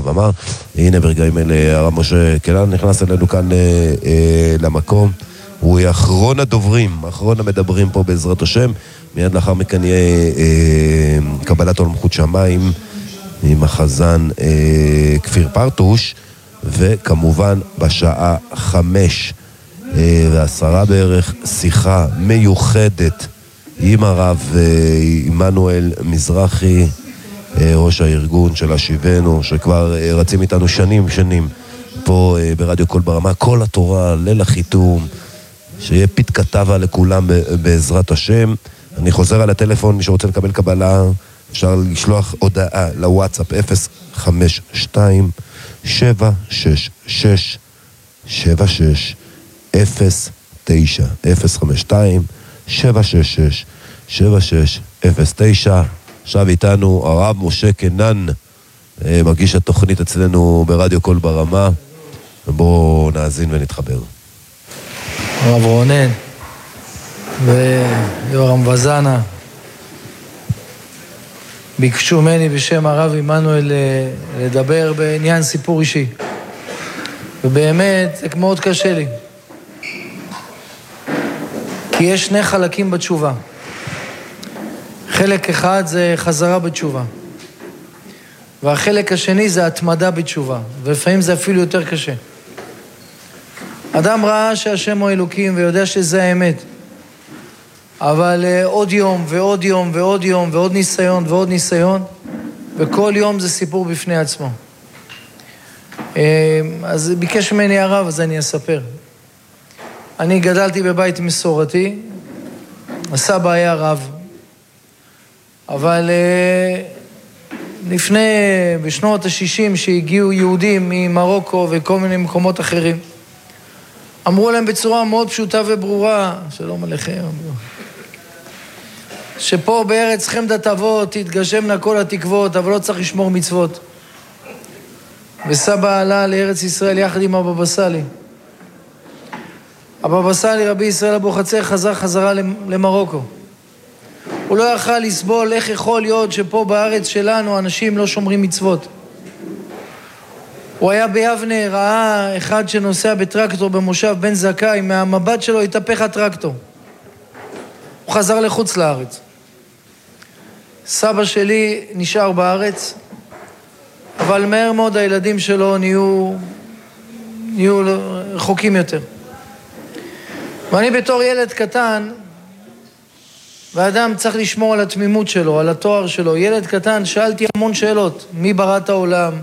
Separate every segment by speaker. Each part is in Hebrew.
Speaker 1: הרב אמר. הנה ברגעים אלה הרב משה קלן נכנס אלינו כאן למקום. הוא יהיה אחרון הדוברים, אחרון המדברים פה בעזרת השם. מיד לאחר מכן יהיה קבלת עול מלכות שמיים עם החזן כפיר פרטוש, וכמובן בשעה 5:10 בערך שיחה מיוחדת עם הרב עמנואל מזרחי, ראש הארגון של השיבנו, שכבר רצים איתנו שנים פה ברדיו קול ברמה, כל התורה, ליל החיתום, שיהיה פתקה טובה לכולם בעזרת השם. אני חוזר על הטלפון, מי שרוצה לקבל קבלה אפשר לשלוח הודעה לוואטסאפ 052-766-7609 052-766-7609. עכשיו איתנו הרב משה קלן, מגיש התוכנית אצלנו ברדיו קול ברמה. בואו נאזין ונתחבר.
Speaker 2: הרב רונן ויורם וזנה ביקשו ממני בשם הרב עמנואל לדבר בעניין סיפור אישי, ובאמת זה מאוד קשה לי, כי יש שני חלקים בתשובה. חלק אחד זה חזרה בתשובה, והחלק השני זה התמדה בתשובה, ולפעמים זה אפילו יותר קשה. אדם ראה שהשם הוא אלוקים ויודע שזה האמת, אבל עוד יום ועוד יום ועוד יום ועוד ניסיון ועוד ניסיון, וכל יום זה סיפור בפני עצמו. אז ביקש ממני הרב, אז אני אספר. אני גדלתי בבית מסורתי, הסבא היה רב, אבל בשנות ה-60 שהגיעו יהודים ממרוקו וכל מיני מקומות אחרים, אמרו להם בצורה מאוד פשוטה וברורה, שלום עליכם, שפה בארץ חמדת אבות תתגשמנה כל התקוות, אבל לא צריך לשמור מצוות. וסבא עלה לארץ ישראל יחד עם הבבא סאלי. הבבא סאלי, רבי ישראל אבוחצירא, חזר חזרה למרוקו. הוא לא יכל לסבול איך יכול להיות שפה בארץ שלנו אנשים לא שומרים מצוות. הוא היה ביבנה, ראה אחד שנוסע בטרקטור במושב בן זכאי, מהמבט שלו התהפך הטרקטור. הוא חזר לחוץ לארץ. סבא שלי נשאר בארץ, אבל מהר מאוד הילדים שלו נהיו רחוקים יותר. ואני בתור ילד קטן, והאדם צריך לשמור על התמימות שלו, על התואר שלו. ילד קטן, שאלתי המון שאלות. מי ברא את העולם?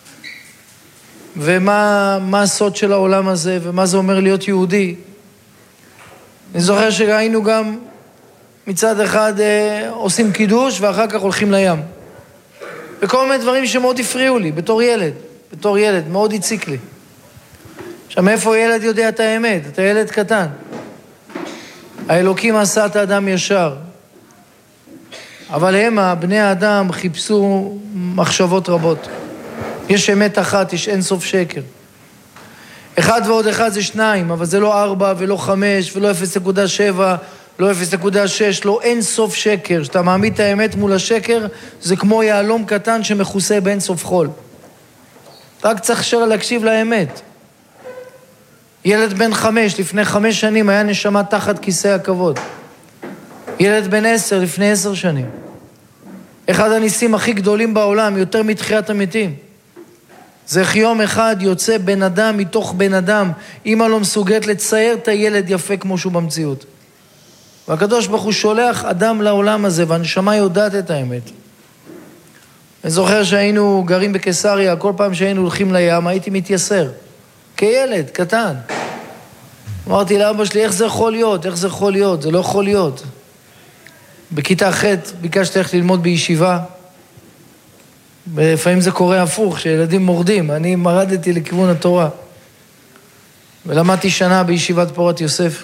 Speaker 2: ומה הסוד של העולם הזה? ומה זה אומר להיות יהודי? אני זוכר שראינו גם מצד אחד עושים קידוש ואחר כך הולכים לים. וכל מיני דברים שמאוד הפריעו לי בתור ילד, מאוד הציק לי. עכשיו, מאיפה ילד יודע את האמת? אתה ילד קטן. האלוקים עשה את האדם ישר. אבל הם, בני האדם, חיפשו מחשבות רבות. יש אמת אחת, יש אין סוף שקר. 1 ועוד 1 זה 2, אבל זה לא 4 ולא 5 ולא 0.7, לא 0.6, לא אין סוף שקר. כשאתה מעמיד את האמת מול השקר, זה כמו יעלום קטן שמכוסה באין סוף חול. רק צריך להקשיב לאמת. ילד בן 5, לפני 5 שנים היה נשמה תחת כיסא הכבוד. ילד בן 10, לפני 10 שנים. אחד הניסים הכי גדולים בעולם, יותר מתחיית המתים. זה איך יום אחד יוצא בן אדם מתוך בן אדם, אמא לא מסוגלת לצייר את הילד יפה כמו שהוא במציאות. והקדוש ברוך הוא שולח אדם לעולם הזה, והנשמה יודעת את האמת. אני זוכר שהיינו גרים בקיסריה, כל פעם שהיינו הולכים לים, הייתי מתייסר. כילד, קטן. אמרתי לאבא שלי, איך זה יכול להיות? איך זה יכול להיות? זה לא יכול להיות. בכיתה ח' ביקשתי איך ללמוד בישיבה. לפעמים זה קורה הפוך, שילדים מורדים. אני מרדתי לכיוון התורה. ולמדתי שנה בישיבת פורת יוסף.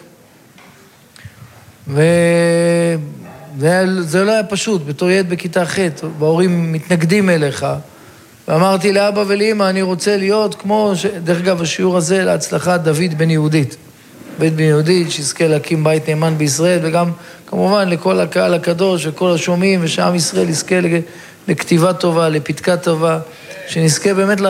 Speaker 2: וזה לא היה פשוט, בתור ילד בכיתה ח', וההורים מתנגדים אליך. ואמרתי לאבא ולאמא, אני רוצה להיות כמו, דרך אגב, השיעור הזה להצלחת דוד בן יהודית. דוד בן יהודית, שיזכה להקים בית נאמן בישראל, וגם כמובן לכל הקהל הקדוש וכל השומעים, ושעם ישראל יזכה לכתיבה טובה, לפתקה טובה, שנזכה באמת